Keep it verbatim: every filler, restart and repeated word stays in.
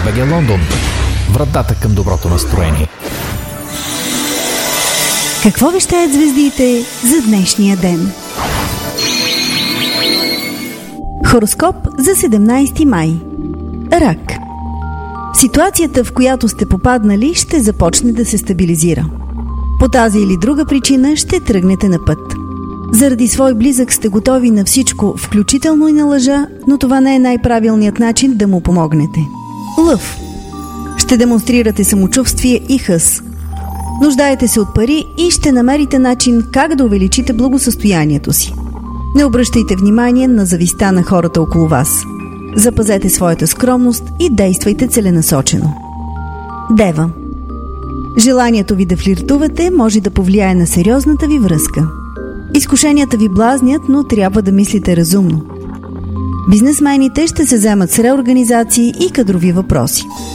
БГ Лондон. Вратата към доброто настроение. Какво вещаят звездите за днешния ден? Хороскоп за седемнайсети май. Рак. Ситуацията, в която сте попаднали, ще започне да се стабилизира. По тази или друга причина ще тръгнете на път. Заради свой близък сте готови на всичко, включително и на лъжа, но това не е най-правилният начин да му помогнете. Лъв. Ще демонстрирате самочувствие и хъс. Нуждаете се от пари и ще намерите начин как да увеличите благосъстоянието си. Не обръщайте внимание на зависта на хората около вас. Запазете своята скромност и действайте целенасочено. Дева. Желанието ви да флиртувате може да повлияе на сериозната ви връзка. Изкушенията ви блазнят, но трябва да мислите разумно. Бизнесмените ще се вземат с реорганизации и кадрови въпроси.